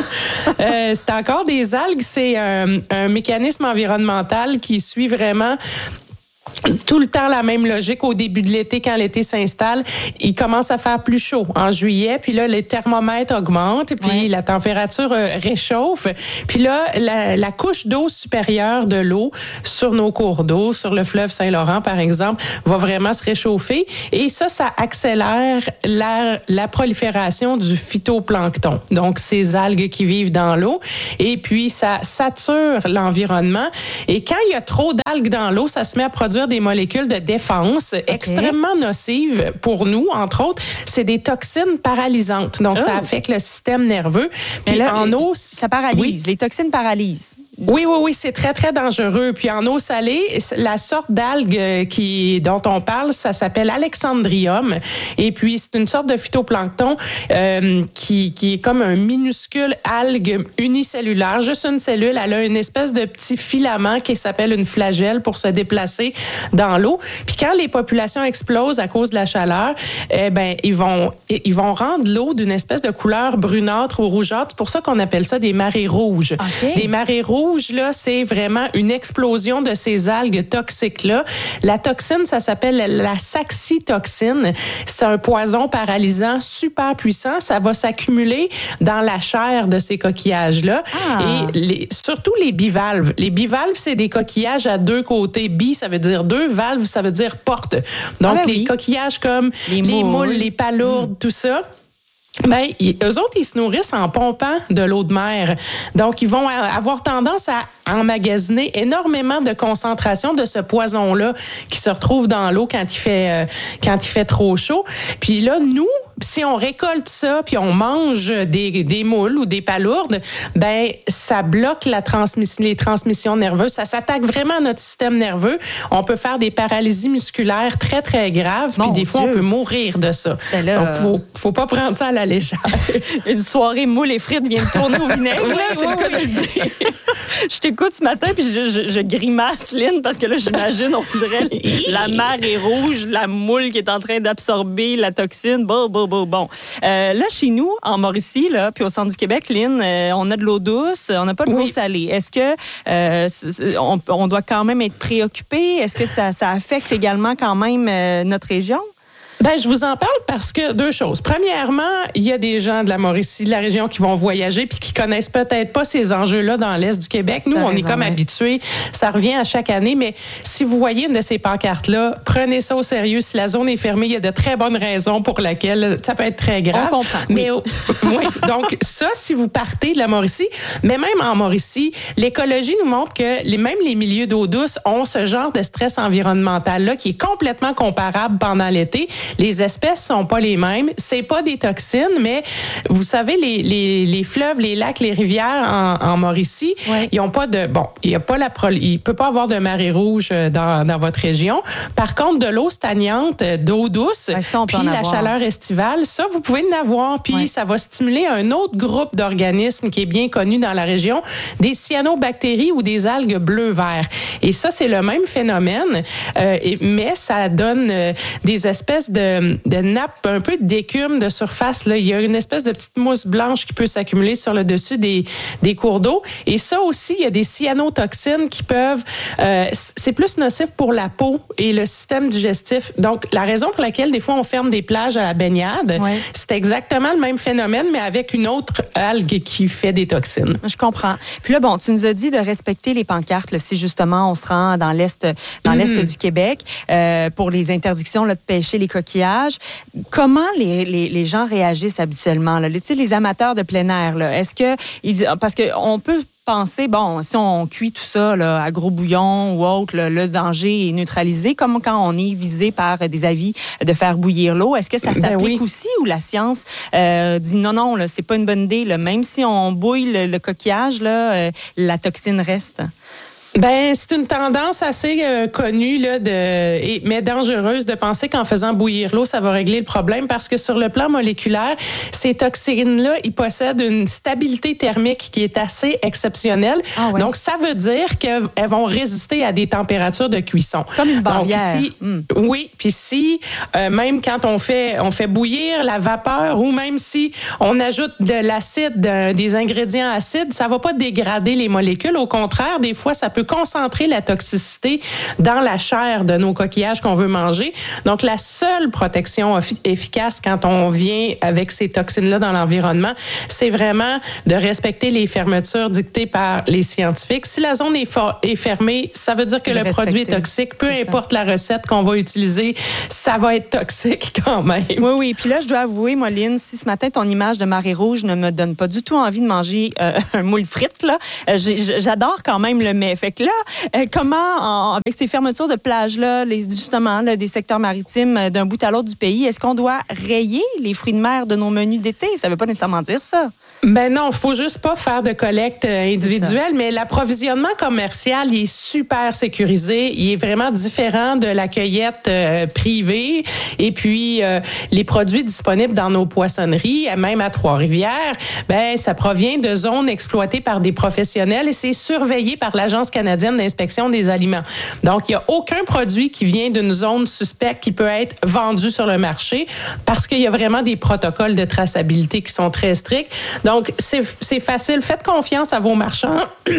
euh, c'est encore des algues. C'est un, un mécanisme environnemental qui suit vraiment tout le temps la même logique. Au début de l'été, quand l'été s'installe, il commence à faire plus chaud en juillet, puis là, les thermomètres augmentent, puis ouais. la température euh, réchauffe. Puis là, la, la couche d'eau supérieure de l'eau sur nos cours d'eau, sur le fleuve Saint-Laurent, par exemple, va vraiment se réchauffer. Et ça, ça accélère la, la prolifération du phytoplancton, donc ces algues qui vivent dans l'eau. Et puis, ça sature l'environnement. Et quand il y a trop d'algues dans l'eau, ça se met à produire des molécules de défense okay. extrêmement nocives pour nous, entre autres. C'est des toxines paralysantes. Donc, oh. ça affecte le système nerveux. Puis là, en eau... Ça paralyse. Oui. Les toxines paralysent. Oui, oui, oui, c'est très, très dangereux. Puis en eau salée, la sorte d'algue qui, dont on parle, ça s'appelle Alexandrium. Et puis, c'est une sorte de phytoplancton euh, qui, qui est comme un minuscule algue unicellulaire, juste une cellule. Elle a une espèce de petit filament qui s'appelle une flagelle pour se déplacer dans l'eau. Puis quand les populations explosent à cause de la chaleur, eh ben, ils vont, ils vont rendre l'eau d'une espèce de couleur brunâtre ou rougeâtre. C'est pour ça qu'on appelle ça des marées rouges. Okay. Des marées rouges, là, c'est vraiment une explosion de ces algues toxiques-là. La toxine, ça s'appelle la saxitoxine. C'est un poison paralysant super puissant. Ça va s'accumuler dans la chair de ces coquillages-là. Ah. Et les, surtout les bivalves. Les bivalves, c'est des coquillages à deux côtés. Bi, ça veut dire deux. Valve, ça veut dire porte. Donc, ah ben les oui. coquillages comme les, les moules, les palourdes, mmh. tout ça. Ben, eux autres, ils se nourrissent en pompant de l'eau de mer. Donc, ils vont avoir tendance à emmagasiner énormément de concentration de ce poison-là qui se retrouve dans l'eau quand il fait, euh, quand il fait trop chaud. Puis là, nous, si on récolte ça puis on mange des, des moules ou des palourdes, ben ça bloque la transmission, les transmissions nerveuses. Ça s'attaque vraiment à notre système nerveux. On peut faire des paralysies musculaires très, très graves. Puis des fois, Dieu. on peut mourir de ça. Ben là, donc, faut, faut pas prendre ça à la légère. Une soirée moules et frites vient de tourner au vinaigre. Là, c'est oui, le cas oui. de le dire. Je t'écoute ce matin puis je, je, je grimace, Lynn, parce que là, j'imagine, on dirait la mer est rouge, la moule qui est en train d'absorber la toxine. Bon, bon, bon. Bon, euh, là, chez nous, en Mauricie, là, puis au centre du Québec, Lynn, euh, on a de l'eau douce, on n'a pas de l'eau oui. salée. Est-ce que euh, on, on doit quand même être préoccupé? Est-ce que ça, ça affecte également quand même euh, notre région? Ben, je vous en parle parce que deux choses. Premièrement, il y a des gens de la Mauricie, de la région qui vont voyager puis qui connaissent peut-être pas ces enjeux-là dans l'Est du Québec. Nous, on raison, est comme ouais. habitués. Ça revient à chaque année. Mais si vous voyez une de ces pancartes-là, prenez ça au sérieux. Si la zone est fermée, il y a de très bonnes raisons pour lesquelles ça peut être très grave. On comprend. Mais oui. oui. Donc, ça, si vous partez de la Mauricie, mais même en Mauricie, l'écologie nous montre que les, même les milieux d'eau douce ont ce genre de stress environnemental-là qui est complètement comparable pendant l'été. Les espèces sont pas les mêmes. C'est pas des toxines, mais vous savez, les, les, les fleuves, les lacs, les rivières en, en Mauricie, ouais. ils ont pas de... Bon, il y a pas la... Il peut pas avoir de marée rouge dans, dans votre région. Par contre, de l'eau stagnante, d'eau douce, ouais, ça, puis la avoir. chaleur estivale, ça, vous pouvez en avoir. Puis ouais. ça va stimuler un autre groupe d'organismes qui est bien connu dans la région, des cyanobactéries ou des algues bleu-vert. Et ça, c'est le même phénomène, euh, et, mais ça donne euh, des espèces de de nappes, un peu d'écume de surface. Là. Il y a une espèce de petite mousse blanche qui peut s'accumuler sur le dessus des, des cours d'eau. Et ça aussi, il y a des cyanotoxines qui peuvent... Euh, c'est plus nocif pour la peau et le système digestif. Donc, la raison pour laquelle, des fois, on ferme des plages à la baignade, ouais. c'est exactement le même phénomène, mais avec une autre algue qui fait des toxines. Je comprends. Puis là, bon, tu nous as dit de respecter les pancartes, là, si justement on se rend dans l'Est, dans mm-hmm. l'Est du Québec, euh, pour les interdictions là, de pêcher les coquilles coquillages. Comment les, les, les gens réagissent habituellement, là? Les, tu sais, les amateurs de plein air, là, est-ce que... Ils, parce qu'on peut penser, bon, si on cuit tout ça là, à gros bouillon ou autre, là, le danger est neutralisé, comme quand on est visé par des avis de faire bouillir l'eau. Est-ce que ça s'applique ben oui. aussi ou la science euh, dit non, non, là, c'est pas une bonne idée. Là. Même si on bouille le, le coquillage, là, euh, la toxine reste? Ben, c'est une tendance assez euh, connue là, de, et, mais dangereuse de penser qu'en faisant bouillir l'eau, ça va régler le problème parce que sur le plan moléculaire, ces toxines-là, ils possèdent une stabilité thermique qui est assez exceptionnelle. Ah ouais. Donc, ça veut dire qu'elles vont résister à des températures de cuisson. Comme une barrière. Donc, si, mm. Oui, puis si, euh, même quand on fait, on fait bouillir la vapeur ou même si on ajoute de l'acide, de, des ingrédients acides, ça va pas dégrader les molécules. Au contraire, des fois, ça peut concentrer la toxicité dans la chair de nos coquillages qu'on veut manger. Donc, la seule protection efficace quand on vient avec ces toxines-là dans l'environnement, c'est vraiment de respecter les fermetures dictées par les scientifiques. Si la zone est, for- est fermée, ça veut dire que le, le produit est toxique. Peu c'est importe ça. La recette qu'on va utiliser, ça va être toxique quand même. Oui, oui. Puis là, je dois avouer, Moline, si ce matin, ton image de marée rouge ne me donne pas du tout envie de manger euh, un moule frite, là, euh, j'adore quand même le mets. Fait que là, euh, comment, en, avec ces fermetures de plages-là, les, justement, là, des secteurs maritimes euh, d'un bout à l'autre du pays, est-ce qu'on doit rayer les fruits de mer de nos menus d'été? Ça ne veut pas nécessairement dire ça. Ben non, il faut juste pas faire de collecte individuelle, mais l'approvisionnement commercial, il est super sécurisé. Il est vraiment différent de la cueillette euh, privée. Et puis, euh, les produits disponibles dans nos poissonneries, même à Trois-Rivières, ben ça provient de zones exploitées par des professionnels et c'est surveillé par l'Agence canadienne d'inspection des aliments. Donc, il n'y a aucun produit qui vient d'une zone suspecte qui peut être vendu sur le marché parce qu'il y a vraiment des protocoles de traçabilité qui sont très stricts. Donc, Donc, c'est, c'est facile. Faites confiance à vos marchands,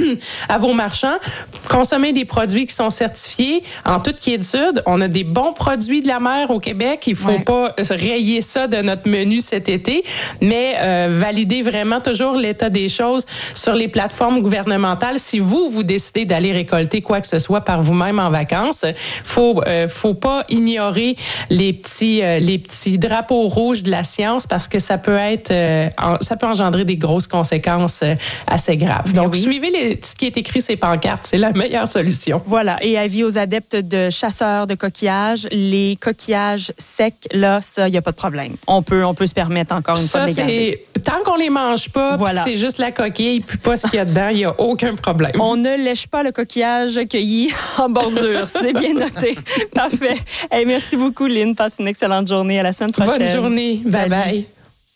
à vos marchands. Consommez des produits qui sont certifiés en toute quiétude. On a des bons produits de la mer au Québec. Il ne faut ouais. pas rayer ça de notre menu cet été, mais euh, validez vraiment toujours l'état des choses sur les plateformes gouvernementales. Si vous, vous décidez d'aller récolter quoi que ce soit par vous-même en vacances, faut, euh, faut pas ignorer les petits, euh, les petits drapeaux rouges de la science parce que ça peut être, euh, en, ça peut engendrer des grosses conséquences euh, assez graves. Donc, oui. suivez les, ce qui est écrit sur ces pancartes, c'est la meilleure solution. Voilà. Et avis aux adeptes de chasseurs de coquillages, les coquillages secs, là, ça, il n'y a pas de problème. On peut, on peut se permettre encore une ça, fois de les garder. Tant qu'on les mange pas, voilà. c'est juste la coquille, puis pas ce qu'il y a dedans, il n'y a aucun problème. On ne lèche pas le coquillage cueilli en bordure. C'est bien noté. Parfait. Hey, merci beaucoup, Lynn. Passe une excellente journée. À la semaine prochaine. Bonne journée. Bye-bye.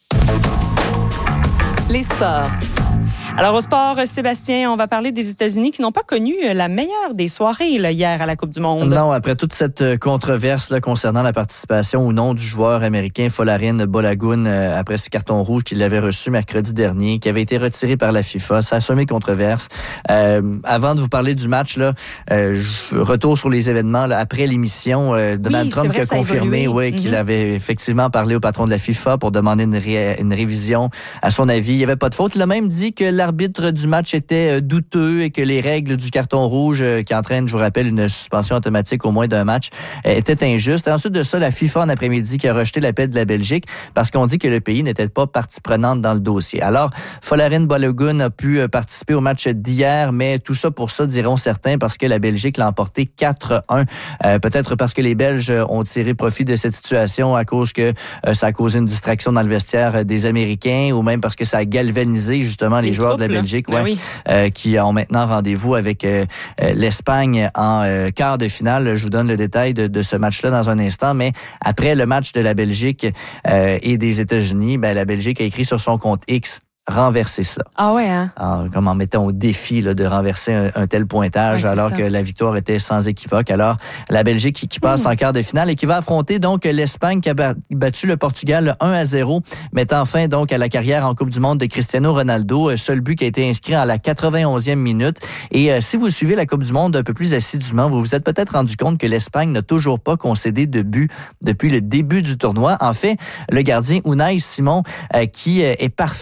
Les sports. Alors, au sport, Sébastien, on va parler des États-Unis qui n'ont pas connu la meilleure des soirées là, hier à la Coupe du Monde. Non, après toute cette controverse là, concernant la participation ou non du joueur américain Folarin Balogun euh, après ce carton rouge qu'il avait reçu mercredi dernier, qui avait été retiré par la FIFA, ça a semé controverse. Euh, avant de vous parler du match, là, euh, je retour sur les événements là, après l'émission. Euh, Donald oui, Trump qui a confirmé ouais, mm-hmm. qu'il avait effectivement parlé au patron de la FIFA pour demander une, ré- une révision. À son avis, il n'y avait pas de faute. Il a même dit que la l'arbitre du match était douteux et que les règles du carton rouge, qui entraînent, je vous rappelle, une suspension automatique au moins d'un match, étaient injustes. Ensuite de ça, la FIFA en après-midi qui a rejeté l'appel de la Belgique parce qu'on dit que le pays n'était pas partie prenante dans le dossier. Alors, Folarin Balogun a pu participer au match d'hier, mais tout ça pour ça, diront certains, parce que la Belgique l'a emporté quatre un. Euh, peut-être parce que les Belges ont tiré profit de cette situation à cause que euh, ça a causé une distraction dans le vestiaire des Américains ou même parce que ça a galvanisé justement les, les joueurs de la Belgique, ouais, oui. euh, qui ont maintenant rendez-vous avec euh, l'Espagne en euh, quart de finale. Je vous donne le détail de, de ce match-là dans un instant, mais après le match de la Belgique euh, et des États-Unis, ben, la Belgique a écrit sur son compte X renverser ça. Ah ouais, hein? En, comme en mettant au défi là, de renverser un, un tel pointage ouais, alors ça. que la victoire était sans équivoque. Alors, la Belgique qui, qui passe mmh. en quart de finale et qui va affronter donc l'Espagne qui a battu le Portugal un à zéro, mettant fin donc à la carrière en Coupe du Monde de Cristiano Ronaldo. Seul but qui a été inscrit à la quatre-vingt-onzième minute. Et euh, si vous suivez la Coupe du Monde un peu plus assidûment, vous vous êtes peut-être rendu compte que l'Espagne n'a toujours pas concédé de but depuis le début du tournoi. En fait, le gardien Unai Simon, euh, qui euh, est parfait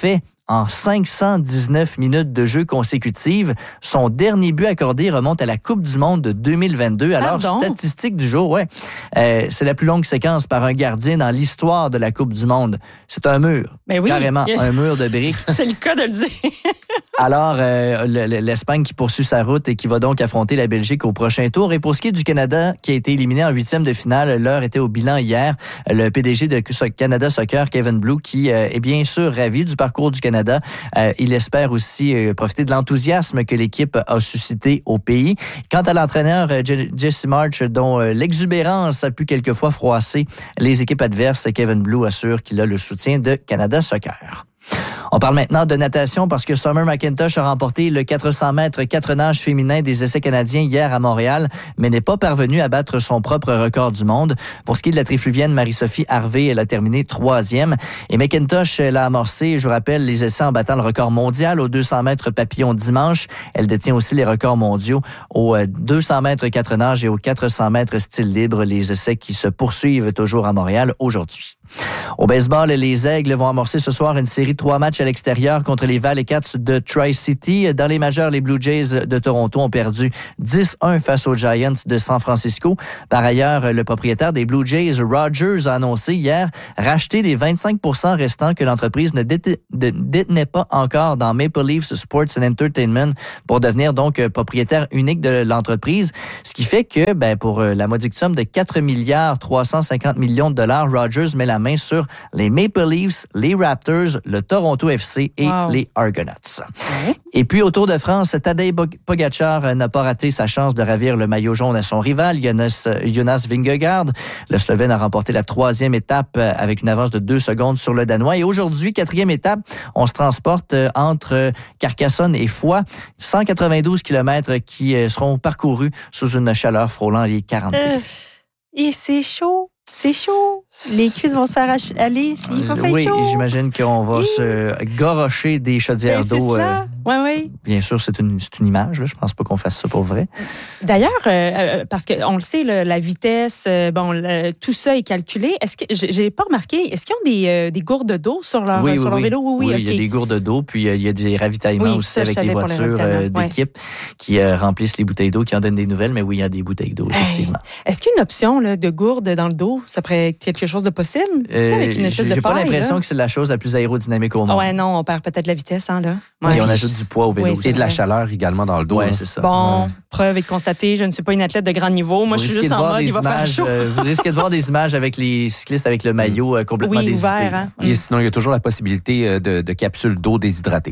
en cinq cent dix-neuf minutes de jeu consécutives. Son dernier but accordé remonte à la Coupe du monde de deux mille vingt-deux. Alors, Pardon? statistique du jour, ouais. Euh, c'est la plus longue séquence par un gardien dans l'histoire de la Coupe du monde. C'est un mur. Ben oui. Carrément, un mur de briques. C'est le cas de le dire. Alors, euh, l'Espagne qui poursuit sa route et qui va donc affronter la Belgique au prochain tour. Et pour ce qui est du Canada, qui a été éliminé en huitième de finale, l'heure était au bilan hier. Le P D G de Canada Soccer, Kevin Blue, qui euh, est bien sûr ravi du parcours du Canada. Euh, il espère aussi euh, profiter de l'enthousiasme que l'équipe a suscité au pays. Quant à l'entraîneur euh, Jesse March, dont euh, l'exubérance a pu quelquefois froisser les équipes adverses, Kevin Blue assure qu'il a le soutien de Canada Soccer. On parle maintenant de natation parce que Summer McIntosh a remporté le quatre cents mètres quatre nages féminin des essais canadiens hier à Montréal, mais n'est pas parvenue à battre son propre record du monde. Pour ce qui est de la trifluvienne Marie-Sophie Harvey, elle a terminé troisième. Et McIntosh l'a amorcé, je vous rappelle, les essais en battant le record mondial aux deux cents mètres papillon dimanche. Elle détient aussi les records mondiaux aux deux cents mètres quatre nages et aux quatre cents mètres style libre, les essais qui se poursuivent toujours à Montréal aujourd'hui. Au baseball, les Aigles vont amorcer ce soir une série de trois matchs à l'extérieur contre les Valley-Cats de Tri-City. Dans les majeurs, les Blue Jays de Toronto ont perdu dix à un face aux Giants de San Francisco. Par ailleurs, le propriétaire des Blue Jays, Rogers, a annoncé hier racheter les vingt-cinq pour cent restants que l'entreprise ne détenait pas encore dans Maple Leafs Sports and Entertainment pour devenir donc propriétaire unique de l'entreprise. Ce qui fait que, ben, pour la modique somme de quatre milliards trois cent cinquante millions de dollars, Rogers met la main sur les Maple Leafs, les Raptors, le Toronto F C et wow. les Argonauts. Ouais. Et puis, au Tour de France, Tadej Pogačar n'a pas raté sa chance de ravir le maillot jaune à son rival, Jonas, Jonas Vingegaard. Le Slovène a remporté la troisième étape avec une avance de deux secondes sur le Danois. Et aujourd'hui, quatrième étape, on se transporte entre Carcassonne et Foix. cent quatre-vingt-douze kilomètres qui seront parcourus sous une chaleur frôlant les quarante degrés. Euh, et c'est chaud. C'est chaud. Les cuisses vont se faire aller. Il va faire oui, chaud. Oui, j'imagine qu'on va oui. se garrocher des chaudières ben, d'eau. Euh, oui, oui. Bien sûr, c'est une, c'est une image. Là. Je pense pas qu'on fasse ça pour vrai. D'ailleurs, euh, parce qu'on le sait, là, la vitesse, euh, bon, le, tout ça est calculé. Est-ce que j'ai pas remarqué, est-ce qu'ils ont des, euh, des gourdes d'eau sur leur, oui, sur oui, leur oui. vélo? Oui, oui, oui okay. il y a des gourdes d'eau, puis il y a des ravitaillements oui, aussi ça, avec les voitures euh, d'équipe ouais. qui euh, remplissent les bouteilles d'eau, qui en donnent des nouvelles. Mais oui, il y a des bouteilles d'eau, effectivement. Hey. Est-ce qu'une option là, de gourde dans le dos, ça pourrait être quelque chose de possible? Euh, avec une espèce de J'ai pas l'impression là. que c'est la chose la plus aérodynamique au monde. Ouais, non, on perd peut-être la vitesse, hein, là. Ouais. Et on ajoute du poids au vélo. Oui, et de la chaleur également dans le dos. Oui, hein. c'est ça. Bon, ouais. preuve est constatée, je ne suis pas une athlète de grand niveau. Moi, vous je suis juste en mode, il va images, faire chaud. Euh, vous risquez de voir des images avec les cyclistes avec le maillot euh, complètement oui, dézippé. Ouvert, hein? Et sinon, il y a toujours la possibilité de, de capsules d'eau déshydratée.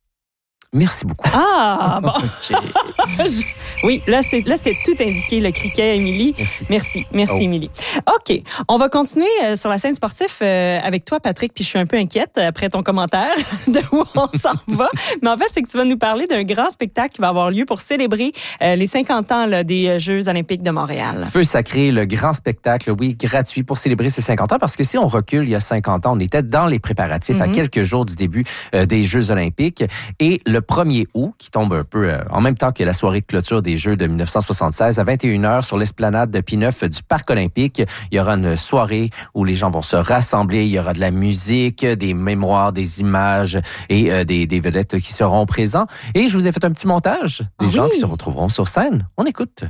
Merci beaucoup. Ah, bon. Okay. Oui, là, c'est, là, c'était tout indiqué, le criquet, Émilie. Merci. Merci, merci, oh. Émilie. OK. On va continuer euh, sur la scène sportive euh, avec toi, Patrick, puis je suis un peu inquiète après ton commentaire de où on s'en va. Mais en fait, c'est que tu vas nous parler d'un grand spectacle qui va avoir lieu pour célébrer euh, les cinquante ans là, des Jeux olympiques de Montréal. Feu sacré, le grand spectacle, oui, gratuit pour célébrer ces cinquante ans, parce que si on recule il y a cinquante ans, on était dans les préparatifs mm-hmm. à quelques jours du début euh, des Jeux olympiques. Et le premier août, qui tombe un peu euh, en même temps que la soirée de clôture des Jeux de dix-neuf cent soixante-seize, à vingt et une heures sur l'esplanade de P-neuf du Parc olympique. Il y aura une soirée où les gens vont se rassembler. Il y aura de la musique, des mémoires, des images et euh, des, des vedettes qui seront présents. Et je vous ai fait un petit montage des ah gens oui. qui se retrouveront sur scène. On écoute.